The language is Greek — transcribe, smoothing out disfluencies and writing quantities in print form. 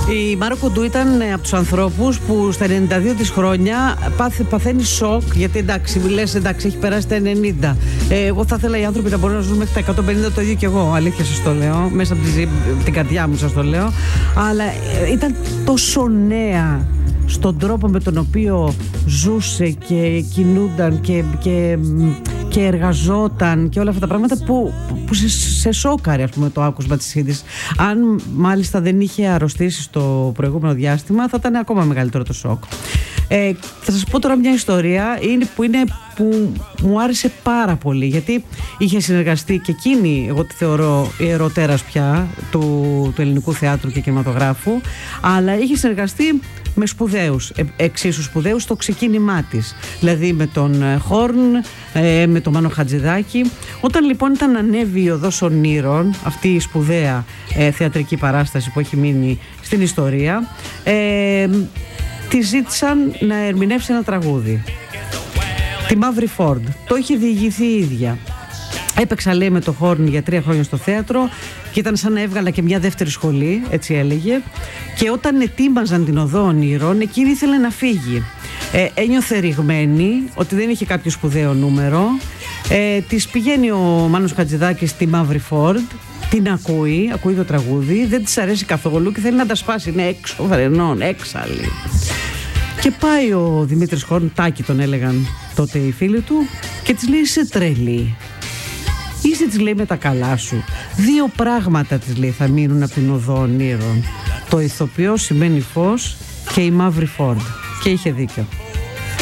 Η Μάρο Κοντού ήταν από τους ανθρώπους που στα 92 της χρόνια παθαίνει σοκ, γιατί εντάξει, λες εντάξει, έχει περάσει τα 90. Εγώ θα ήθελα οι άνθρωποι να μπορούν να ζουν μέχρι τα 150, το ίδιο κι εγώ, αλήθεια σας το λέω, μέσα από την καρδιά μου σας το λέω. Αλλά ήταν τόσο νέα στον τρόπο με τον οποίο ζούσε και κινούνταν και εργαζόταν και όλα αυτά τα πράγματα που σε σόκαρε, ας πούμε, το άκουσμα της είδης. Αν μάλιστα δεν είχε αρρωστήσει στο προηγούμενο διάστημα, θα ήταν ακόμα μεγαλύτερο το σοκ. Θα σας πω τώρα μια ιστορία που μου άρεσε πάρα πολύ, γιατί είχε συνεργαστεί και εκείνη, εγώ τη θεωρώ ιεροτέρας πια του ελληνικού θεάτρου και κινηματογράφου, αλλά είχε συνεργαστεί με σπουδαίους, εξίσου σπουδαίους στο ξεκίνημά της, δηλαδή με τον Χόρν, με τον Μάνο Χατζηδάκη. Όταν λοιπόν ήταν ανέβει η Οδός Ονείρων, αυτή η σπουδαία θεατρική παράσταση που έχει μείνει στην ιστορία, τη ζήτησαν να ερμηνεύσει ένα τραγούδι, τη Μαύρη Φόρντ. Το είχε διηγηθεί η ίδια. Έπαιξα, λέει, με το Χόρν για 3 χρόνια στο θέατρο και ήταν σαν να έβγαλα και μια δεύτερη σχολή, έτσι έλεγε. Και όταν ετοίμαζαν την Οδό Ονείρων, εκείνη ήθελε να φύγει. Ένιωθε ρηγμένη ότι δεν είχε κάποιο σπουδαίο νούμερο. Της πηγαίνει ο Μάνος Χατζηδάκης στη Μαύρη Φόρντ, την ακούει το τραγούδι, δεν της αρέσει καθόλου και θέλει να τα σπάσει. Είναι έξω φρενών, έξαλλη. Και πάει ο Δημήτρης Χόρν, Τάκη τον έλεγαν τότε οι φίλοι του, και της λέει: είσαι τρελή. Είσαι, της λέει, με τα καλά σου. 2 πράγματα, της λέει, θα μείνουν από την Οδό Ονείρων. Το ηθοποιό σημαίνει φως και η Μαύρη Φόρντ. Και είχε δίκιο.